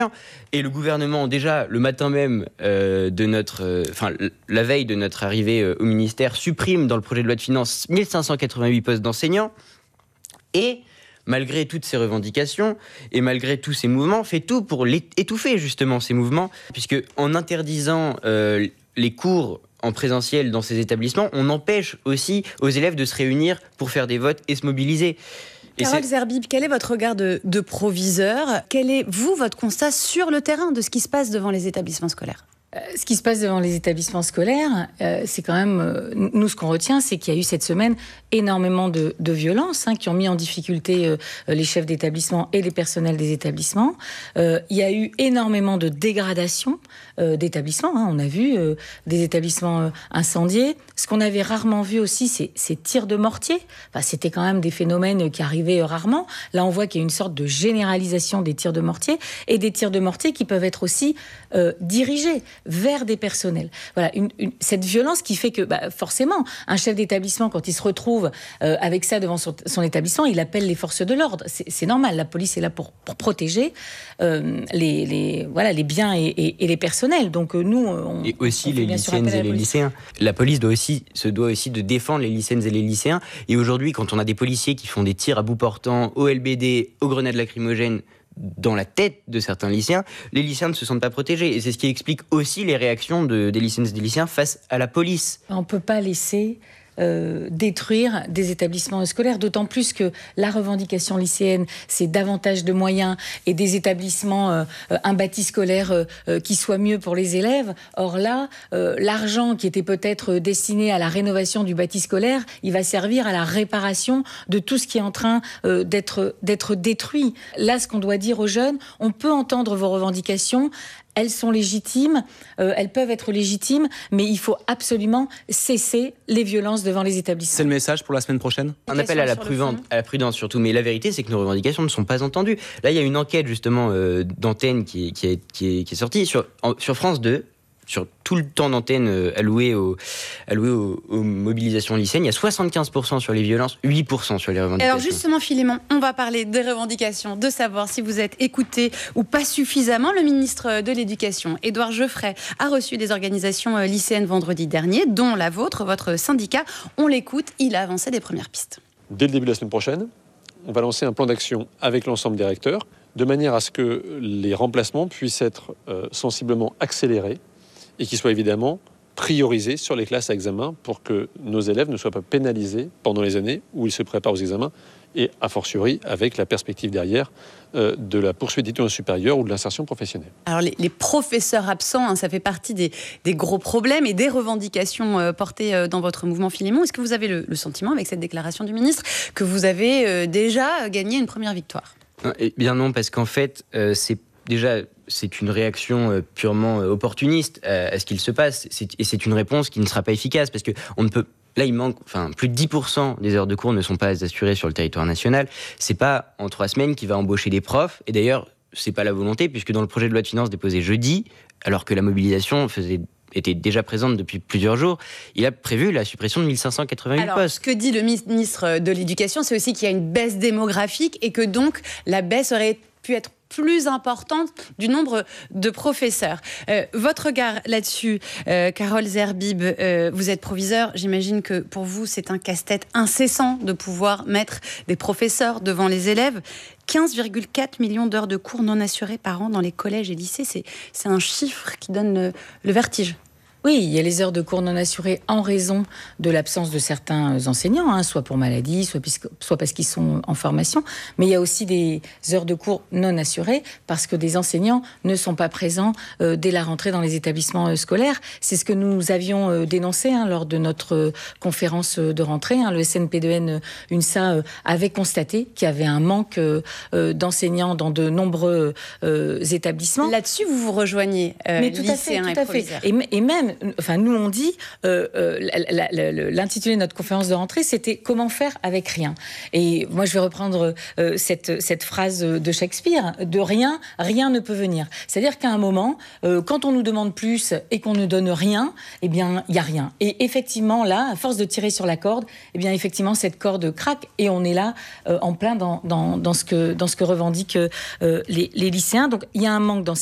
Et le gouvernement, déjà, le matin même la veille de notre arrivée au ministère, supprime dans le projet de loi de finances 1588 postes d'enseignants. Et malgré toutes ces revendications et malgré tous ces mouvements, fait tout pour étouffer justement ces mouvements, puisque en interdisant les cours en présentiel dans ces établissements, on empêche aussi aux élèves de se réunir pour faire des votes et se mobiliser. Carole Zerbib, quel est votre regard de proviseur ? Quel est, votre constat sur le terrain de ce qui se passe devant les établissements scolaires ? Ce qui se passe devant les établissements scolaires, c'est quand même... nous, ce qu'on retient, c'est qu'il y a eu cette semaine énormément de violences qui ont mis en difficulté les chefs d'établissement et les personnels des établissements. Il y a eu énormément de dégradation d'établissements. On a vu des établissements incendiés. Ce qu'on avait rarement vu aussi, c'est ces tirs de mortier. C'était quand même des phénomènes qui arrivaient rarement. Là, on voit qu'il y a une sorte de généralisation des tirs de mortier et des tirs de mortier qui peuvent être aussi dirigés vers des personnels. Voilà, cette violence qui fait que, forcément, un chef d'établissement, quand il se retrouve avec ça devant son établissement, il appelle les forces de l'ordre. C'est normal, la police est là pour protéger les biens et les personnels. Donc nous, et aussi les lycéennes et les lycéens. La police se doit aussi de défendre les lycéennes et les lycéens. Et aujourd'hui, quand on a des policiers qui font des tirs à bout portant, au LBD, aux grenades lacrymogènes, dans la tête de certains lycéens, les lycéens ne se sentent pas protégés. Et c'est ce qui explique aussi les réactions des lycéennes et des lycéens face à la police. On ne peut pas laisser détruire des établissements scolaires, d'autant plus que la revendication lycéenne, c'est davantage de moyens et des établissements, un bâti scolaire qui soit mieux pour les élèves. Or là, l'argent qui était peut-être destiné à la rénovation du bâti scolaire, il va servir à la réparation de tout ce qui est en train d'être détruit. Là, ce qu'on doit dire aux jeunes, on peut entendre vos revendications, elles sont légitimes, elles peuvent être légitimes, mais il faut absolument cesser les violences devant les établissements. C'est le message pour la semaine prochaine ? Un appel à la prudence surtout, mais la vérité c'est que nos revendications ne sont pas entendues. Là il y a une enquête justement d'antenne qui est sortie sur France 2, sur tout le temps d'antenne alloué aux mobilisations lycéennes, il y a 75% sur les violences, 8% sur les revendications. Alors justement, Philémon, on va parler des revendications, de savoir si vous êtes écouté ou pas suffisamment. Le ministre de l'Éducation, Édouard Geoffrey, a reçu des organisations lycéennes vendredi dernier, dont la vôtre, votre syndicat. On l'écoute, il a avancé des premières pistes. Dès le début de la semaine prochaine, on va lancer un plan d'action avec l'ensemble des recteurs, de manière à ce que les remplacements puissent être sensiblement accélérés et qui soit évidemment priorisé sur les classes à examen pour que nos élèves ne soient pas pénalisés pendant les années où ils se préparent aux examens et, a fortiori, avec la perspective derrière de la poursuite d'études supérieures ou de l'insertion professionnelle. Alors les professeurs absents, ça fait partie des gros problèmes et des revendications portées dans votre mouvement Philémon. Est-ce que vous avez le sentiment, avec cette déclaration du ministre, que vous avez déjà gagné une première victoire ? Eh bien non, parce qu'en fait, c'est une réaction purement opportuniste à ce qu'il se passe. Et c'est une réponse qui ne sera pas efficace parce que on ne peut. Là, il manque, plus de 10% des heures de cours ne sont pas assurées sur le territoire national. C'est pas en 3 semaines qu'il va embaucher des profs. Et d'ailleurs, c'est pas la volonté, puisque dans le projet de loi de finances déposé jeudi, alors que la mobilisation était déjà présente depuis plusieurs jours, il a prévu la suppression de 1588 postes. Ce que dit le ministre de l'Éducation, c'est aussi qu'il y a une baisse démographique et que donc la baisse aurait pu être plus importante du nombre de professeurs. Votre regard là-dessus, Carole Zerbib, vous êtes proviseur, j'imagine que pour vous c'est un casse-tête incessant de pouvoir mettre des professeurs devant les élèves. 15,4 millions d'heures de cours non assurées par an dans les collèges et lycées, c'est un chiffre qui donne le vertige. Oui, il y a les heures de cours non assurées en raison de l'absence de certains enseignants, soit pour maladie, soit parce qu'ils sont en formation. Mais il y a aussi des heures de cours non assurées parce que des enseignants ne sont pas présents dès la rentrée dans les établissements scolaires. C'est ce que nous avions dénoncé lors de notre conférence de rentrée. Le SNP2N UNSA avait constaté qu'il y avait un manque d'enseignants dans de nombreux établissements. Là-dessus, vous vous rejoignez, mais tout lycéens à fait. et proviseurs. Et même, lycéennes, enfin nous on dit, l'intitulé de notre conférence de rentrée, c'était « Comment faire avec rien ?» Et moi je vais reprendre cette phrase de Shakespeare, « De rien, rien ne peut venir ». C'est-à-dire qu'à un moment, quand on nous demande plus et qu'on ne donne rien, eh bien il n'y a rien. Et effectivement là, à force de tirer sur la corde, eh bien effectivement cette corde craque et on est là en plein dans ce que revendiquent les lycéens. Donc il y a un manque dans